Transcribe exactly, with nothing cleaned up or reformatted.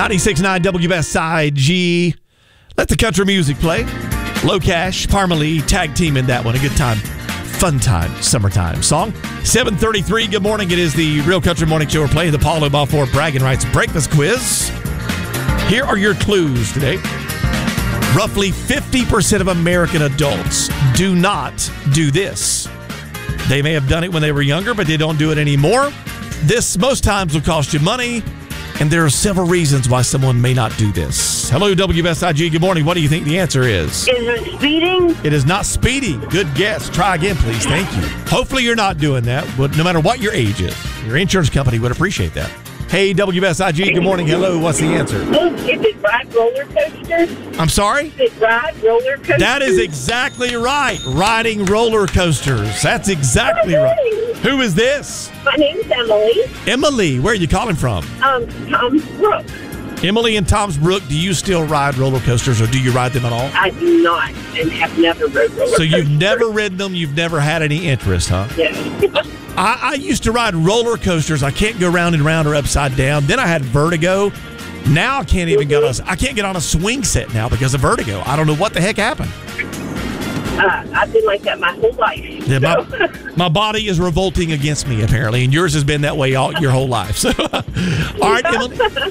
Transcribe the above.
ninety-six point nine W S I G. Let the country music play. Low Cash, Parmalee, tag team in that one. A good time. Fun time. Summertime song. seven thirty-three. Good morning. It is the Real Country Morning Show. We're playing the Paulo Balfour Bragging Rights Breakfast Quiz. Here are your clues today. Roughly fifty percent of American adults do not do this. They may have done it when they were younger, but they don't do it anymore. This most times will cost you money, and there are several reasons why someone may not do this. Hello, W S I G. Good morning. What do you think the answer is? Is it speeding? It is not speeding. Good guess. Try again, please. Thank you. Hopefully you're not doing that, but no matter what your age is. Your insurance company would appreciate that. Hey, W S I G, good morning. Hello, what's the answer? Oh, is it ride roller coasters? I'm sorry? Is it ride roller coasters? That is exactly right. Riding roller coasters. That's exactly right. Who is this? My name's Emily. Emily, where are you calling from? Um, Tom's Brook. Emily in Tom's Brook, do you still ride roller coasters, or do you ride them at all? I do not, and have never rode roller coasters. So you've never ridden them, you've never had any interest, huh? Yes. I, I used to ride roller coasters. I can't go round and round or upside down. Then I had vertigo. Now I can't even get on a, I can't get on a swing set now because of vertigo. I don't know what the heck happened. Uh, I've been like that my whole life. Yeah, so. my, my body is revolting against me, apparently, and yours has been that way all your whole life. So, all right, Emily.